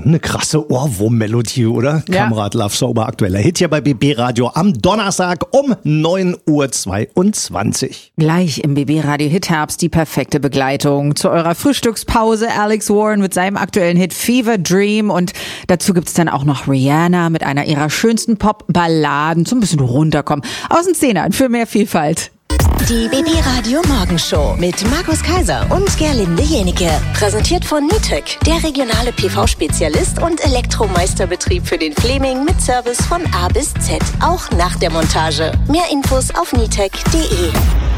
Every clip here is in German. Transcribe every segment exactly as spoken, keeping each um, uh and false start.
eine krasse Ohrwurm-Melodie, oder? Ja. Kamerad Love Sober, aktueller Hit hier bei B B Radio am Donnerstag um neun Uhr zweiundzwanzig. Gleich im B B Radio Hit-Herbst die perfekte Begleitung zu eurer Frühstückspause. Alex Warren mit seinem aktuellen Hit Fever Dream und dazu gibt's dann auch noch Rihanna mit einer ihrer schönsten Pop-Balladen zum bisschen runterkommen. Aus den Zehnern für mehr Vielfalt. Die B B Radio Morgenshow mit Markus Kaiser und Gerlinde Jenike. Präsentiert von Nitec, der regionale P V-Spezialist und Elektromeisterbetrieb für den Fleming mit Service von A bis Z, auch nach der Montage. Mehr Infos auf nitec punkt de.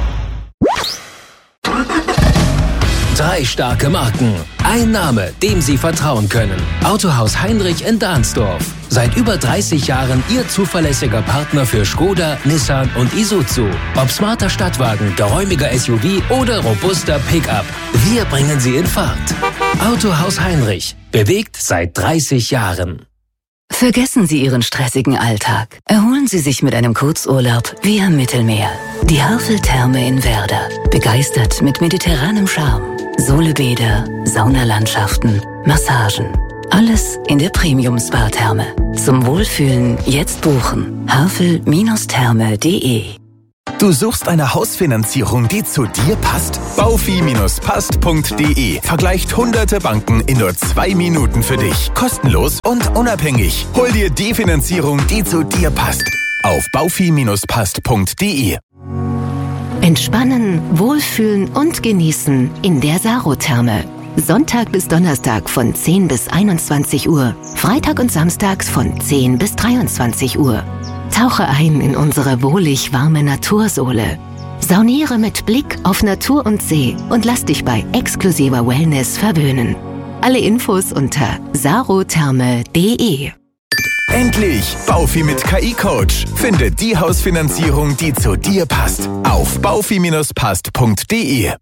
Drei starke Marken. Ein Name, dem Sie vertrauen können. Autohaus Heinrich in Dahnsdorf. Seit über dreißig Jahren Ihr zuverlässiger Partner für Skoda, Nissan und Isuzu. Ob smarter Stadtwagen, geräumiger S U V oder robuster Pickup. Wir bringen Sie in Fahrt. Autohaus Heinrich. Bewegt seit dreißig Jahren. Vergessen Sie Ihren stressigen Alltag. Erholen Sie sich mit einem Kurzurlaub wie am Mittelmeer. Die Havel-Therme in Werder. Begeistert mit mediterranem Charme. Solebäder, Saunalandschaften, Massagen. Alles in der Premium-Spa-Therme. Zum Wohlfühlen jetzt buchen. havel Therme punkt de. Du suchst eine Hausfinanzierung, die zu dir passt? baufi Bindestrich passt punkt de vergleicht hunderte Banken in nur zwei Minuten für dich. Kostenlos und unabhängig. Hol dir die Finanzierung, die zu dir passt. Auf baufi Bindestrich passt punkt de. Entspannen, wohlfühlen und genießen in der Saro-Therme. Sonntag bis Donnerstag von zehn bis einundzwanzig Uhr. Freitag und samstags von zehn bis dreiundzwanzig Uhr. Tauche ein in unsere wohlig warme Natursohle. Sauniere mit Blick auf Natur und See und lass dich bei exklusiver Wellness verwöhnen. Alle Infos unter sarotherme punkt de. Endlich! Baufi mit K I-Coach. Finde die Hausfinanzierung, die zu dir passt. Auf baufi Bindestrich passt punkt de.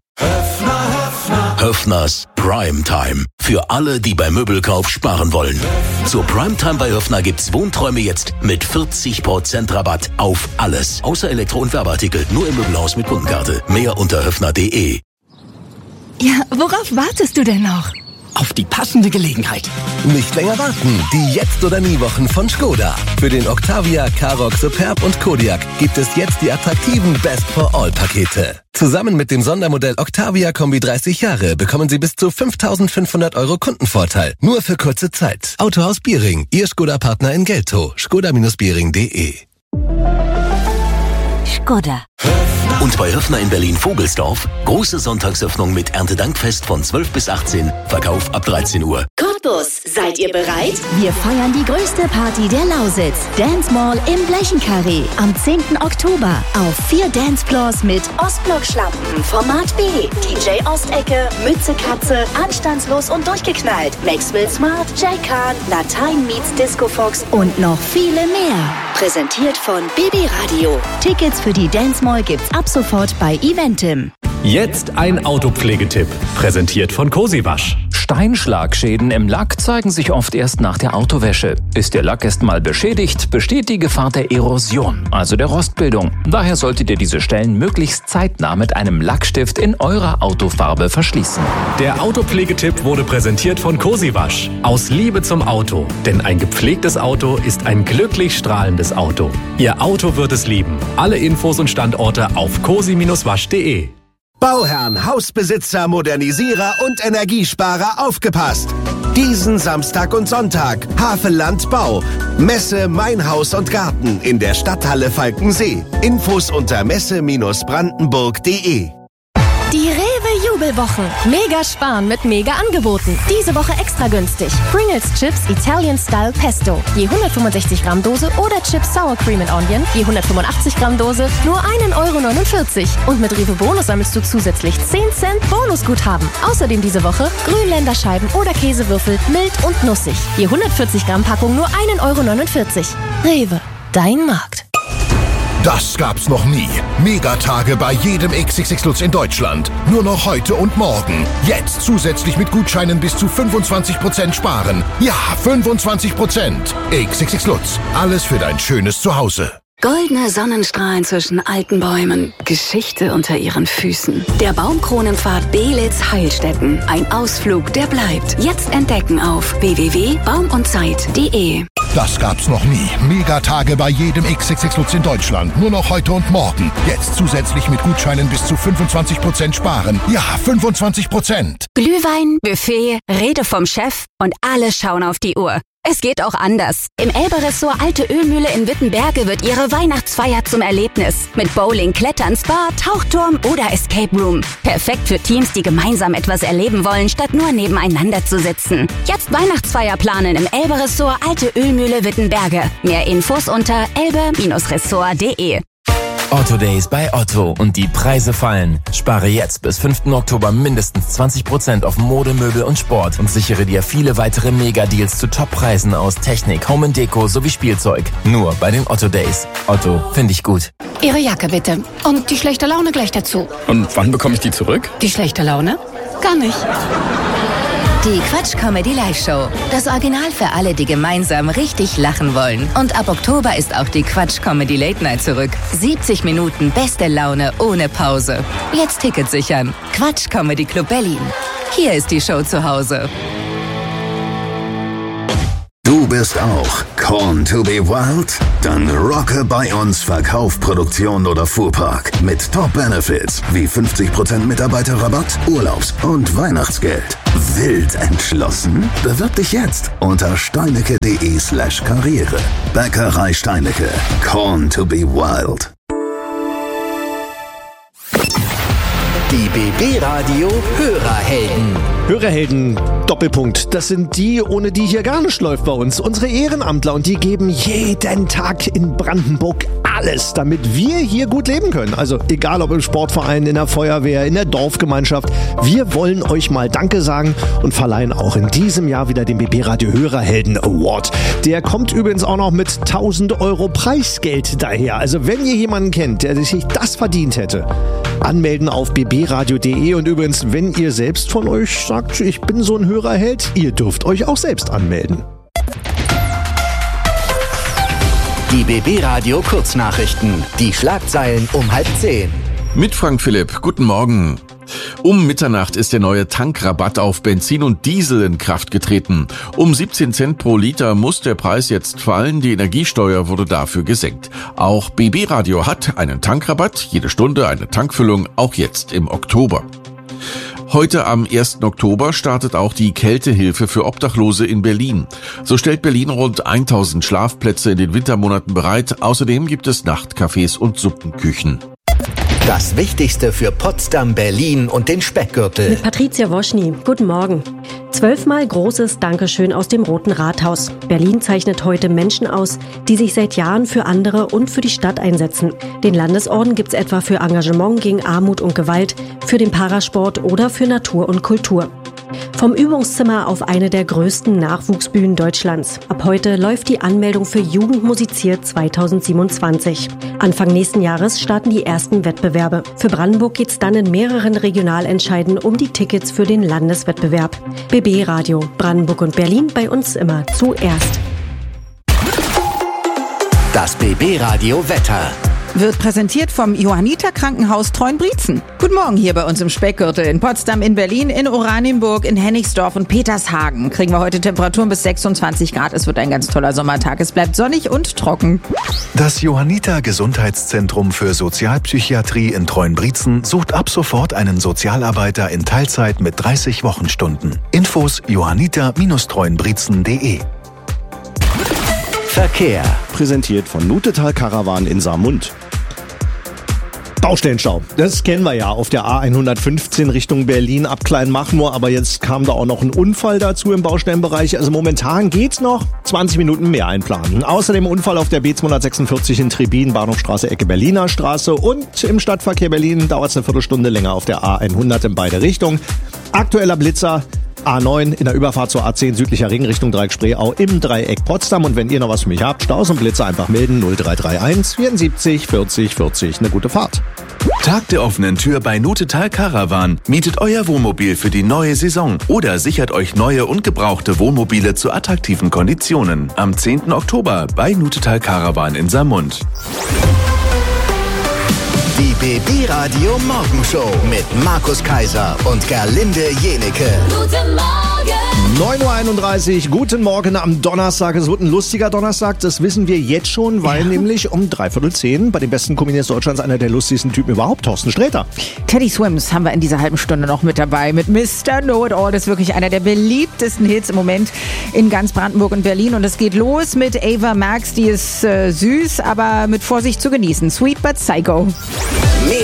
Höffners Primetime. Für alle, die beim Möbelkauf sparen wollen. Zur Primetime bei Höffner gibt's Wohnträume jetzt mit vierzig Prozent Rabatt auf alles. Außer Elektro- und Werbeartikel. Nur im Möbelhaus mit Kundenkarte. Mehr unter höffner punkt de. Ja, worauf wartest du denn noch? Auf die passende Gelegenheit. Nicht länger warten. Die Jetzt- oder Nie-Wochen von Skoda. Für den Octavia, Karoq, Superb und Kodiaq gibt es jetzt die attraktiven Best-for-All-Pakete. Zusammen mit dem Sondermodell Octavia Kombi dreißig Jahre bekommen Sie bis zu fünftausendfünfhundert Euro Kundenvorteil. Nur für kurze Zeit. Autohaus Biering, Ihr Skoda-Partner in Geltow. skoda Biering punkt de. Skoda. Und bei Höffner in Berlin-Vogelsdorf große Sonntagsöffnung mit Erntedankfest von zwölf bis achtzehn, Verkauf ab dreizehn Uhr. Cottbus, seid ihr bereit? Wir feiern die größte Party der Lausitz. Dance Mall im Blechenkarree. Am zehnten Oktober. Auf vier Dancefloors mit Ostblock-Schlampen, Format B, D J Ostecke, Mütze Katze, Anstandslos und durchgeknallt, Maxwell Smart, Jay Khan, Latein meets Disco Fox und noch viele mehr. Präsentiert von B B Radio. Tickets für die Dance Mall gibt's ab sofort bei Eventim. Jetzt ein Autopflegetipp, präsentiert von Cosiwasch. Steinschlagschäden im Lack zeigen sich oft erst nach der Autowäsche. Ist der Lack erst mal beschädigt, besteht die Gefahr der Erosion, also der Rostbildung. Daher solltet ihr diese Stellen möglichst zeitnah mit einem Lackstift in eurer Autofarbe verschließen. Der Autopflegetipp wurde präsentiert von Cosiwasch. Aus Liebe zum Auto. Denn ein gepflegtes Auto ist ein glücklich strahlendes Auto. Ihr Auto wird es lieben. Alle Infos und Standorte auf cosi Bindestrich wasch punkt de. Bauherren, Hausbesitzer, Modernisierer und Energiesparer aufgepasst! Diesen Samstag und Sonntag Havelland Bau. Messe Mein Haus und Garten in der Stadthalle Falkensee. Infos unter messe Bindestrich brandenburg punkt de. Die Rewe-Jubelwochen. Mega sparen mit mega Angeboten. Diese Woche extra günstig. Pringles Chips Italian Style Pesto. Je hundertfünfundsechzig Gramm Dose oder Chips Sour Cream and Onion. Je hundertfünfundachtzig Gramm Dose. Nur ein Euro neunundvierzig. Und mit Rewe Bonus sammelst du zusätzlich zehn Cent Bonusguthaben. Außerdem diese Woche Grünländerscheiben oder Käsewürfel mild und nussig. Je hundertvierzig Gramm Packung nur ein Euro neunundvierzig. Rewe. Dein Markt. Das gab's noch nie. Megatage bei jedem X X X Lutz in Deutschland. Nur noch heute und morgen. Jetzt zusätzlich mit Gutscheinen bis zu fünfundzwanzig Prozent sparen. Ja, fünfundzwanzig Prozent. X X X Lutz. Alles für dein schönes Zuhause. Goldene Sonnenstrahlen zwischen alten Bäumen. Geschichte unter ihren Füßen. Der Baumkronenpfad Belitz Heilstätten. Ein Ausflug, der bleibt. Jetzt entdecken auf w w w punkt baum und zeit punkt d e. Das gab's noch nie. Megatage bei jedem X X X Lutz in Deutschland. Nur noch heute und morgen. Jetzt zusätzlich mit Gutscheinen bis zu fünfundzwanzig Prozent sparen. Ja, fünfundzwanzig Prozent. Glühwein, Buffet, Rede vom Chef und alle schauen auf die Uhr. Es geht auch anders. Im Elbe-Ressort Alte Ölmühle in Wittenberge wird Ihre Weihnachtsfeier zum Erlebnis. Mit Bowling, Klettern, Spa, Tauchturm oder Escape Room. Perfekt für Teams, die gemeinsam etwas erleben wollen, statt nur nebeneinander zu sitzen. Jetzt Weihnachtsfeier planen im Elbe-Ressort Alte Ölmühle Wittenberge. Mehr Infos unter elbe Ressort punkt d e. Otto Days bei Otto und die Preise fallen. Spare jetzt bis fünften Oktober mindestens zwanzig Prozent auf Mode, Möbel und Sport und sichere dir viele weitere Mega-Deals zu Top-Preisen aus Technik, Home and Deko sowie Spielzeug. Nur bei den Otto Days. Otto, finde ich gut. Ihre Jacke bitte. Und die schlechte Laune gleich dazu. Und wann bekomme ich die zurück? Die schlechte Laune? Gar nicht. Die Quatsch-Comedy-Live-Show. Das Original für alle, die gemeinsam richtig lachen wollen. Und ab Oktober ist auch die Quatsch-Comedy-Late-Night zurück. siebzig Minuten beste Laune ohne Pause. Jetzt Tickets sichern. Quatsch-Comedy-Club Berlin. Hier ist die Show zu Hause. Du bist auch Corn to be Wild? Dann rocke bei uns Verkauf, Produktion oder Fuhrpark mit Top-Benefits wie fünfzig Prozent Mitarbeiterrabatt, Urlaubs- und Weihnachtsgeld. Wild entschlossen? Bewirb dich jetzt unter steinecke.de slash Karriere. Bäckerei Steinecke. Corn to be Wild. Die B B-Radio Hörerhelden. Hörerhelden, Doppelpunkt. Das sind die, ohne die hier gar nicht läuft bei uns. Unsere Ehrenamtler, und die geben jeden Tag in Brandenburg alles, damit wir hier gut leben können. Also egal ob im Sportverein, in der Feuerwehr, in der Dorfgemeinschaft. Wir wollen euch mal Danke sagen und verleihen auch in diesem Jahr wieder den B B-Radio Hörerhelden Award. Der kommt übrigens auch noch mit tausend Euro Preisgeld daher. Also wenn ihr jemanden kennt, der sich das verdient hätte, anmelden auf b b radio punkt d e. Und übrigens, wenn ihr selbst von euch sagt, ich bin so ein Hörerheld, ihr dürft euch auch selbst anmelden. Die B B-Radio Kurznachrichten. Die Schlagzeilen um halb zehn. Mit Frank Philipp. Guten Morgen. Um Mitternacht ist der neue Tankrabatt auf Benzin und Diesel in Kraft getreten. Um siebzehn Cent pro Liter muss der Preis jetzt fallen. Die Energiesteuer wurde dafür gesenkt. Auch B B-Radio hat einen Tankrabatt. Jede Stunde eine Tankfüllung, auch jetzt im Oktober. Heute am ersten Oktober startet auch die Kältehilfe für Obdachlose in Berlin. So stellt Berlin rund tausend Schlafplätze in den Wintermonaten bereit. Außerdem gibt es Nachtcafés und Suppenküchen. Das Wichtigste für Potsdam, Berlin und den Speckgürtel. Mit Patricia Woschny. Guten Morgen. Zwölfmal großes Dankeschön aus dem Roten Rathaus. Berlin zeichnet heute Menschen aus, die sich seit Jahren für andere und für die Stadt einsetzen. Den Landesorden gibt's etwa für Engagement gegen Armut und Gewalt, für den Parasport oder für Natur und Kultur. Vom Übungszimmer auf eine der größten Nachwuchsbühnen Deutschlands. Ab heute läuft die Anmeldung für Jugend musiziert zweitausendsiebenundzwanzig. Anfang nächsten Jahres starten die ersten Wettbewerbe. Für Brandenburg geht's dann in mehreren Regionalentscheiden um die Tickets für den Landeswettbewerb. B B-Radio, Brandenburg und Berlin, bei uns immer zuerst. Das B B-Radio Wetter. Wird präsentiert vom Johanniter Krankenhaus Treuenbrietzen. Guten Morgen hier bei uns im Speckgürtel in Potsdam, in Berlin, in Oranienburg, in Hennigsdorf und Petershagen. Kriegen wir heute Temperaturen bis sechsundzwanzig Grad. Es wird ein ganz toller Sommertag. Es bleibt sonnig und trocken. Das Johanniter Gesundheitszentrum für Sozialpsychiatrie in Treuenbrietzen sucht ab sofort einen Sozialarbeiter in Teilzeit mit dreißig Wochenstunden. Infos johanniter Bindestrich treuenbrietzen punkt de. Verkehr. Präsentiert von Nutetal Caravan in Saarmund. Baustellenstau, das kennen wir ja auf der A hundertfünfzehn Richtung Berlin ab Kleinmachnow, aber jetzt kam da auch noch ein Unfall dazu im Baustellenbereich. Also momentan geht's noch, zwanzig Minuten mehr einplanen. Außerdem Unfall auf der B zweihundertsechsundvierzig in Tribin, Bahnhofstraße, Ecke Berliner Straße, und im Stadtverkehr Berlin dauert es eine Viertelstunde länger auf der A hundert in beide Richtungen. Aktueller Blitzer A neun in der Überfahrt zur A zehn südlicher Ring Richtung Dreieck-Spreeau im Dreieck Potsdam. Und wenn ihr noch was für mich habt, Staus und Blitzer einfach melden null drei drei eins vierundsiebzig vierzig vierzig. Eine gute Fahrt. Tag der offenen Tür bei Nutetal Caravan. Mietet euer Wohnmobil für die neue Saison oder sichert euch neue und gebrauchte Wohnmobile zu attraktiven Konditionen. Am zehnten Oktober bei Nutetal Caravan in Saarmund. Die B B Radio Morgenshow mit Markus Kaiser und Gerlinde Jenecke. Guten Morgen! neun Uhr einunddreißig, guten Morgen am Donnerstag. Es wird ein lustiger Donnerstag, das wissen wir jetzt schon, weil ja. nämlich um dreiviertel zehn bei den besten Comedians Deutschlands einer der lustigsten Typen überhaupt, Thorsten Sträter. Teddy Swims haben wir in dieser halben Stunde noch mit dabei mit Mister Know-It-All. Das ist wirklich einer der beliebtesten Hits im Moment in ganz Brandenburg und Berlin. Und es geht los mit Ava Max, die ist äh, süß, aber mit Vorsicht zu genießen. Sweet but Psycho.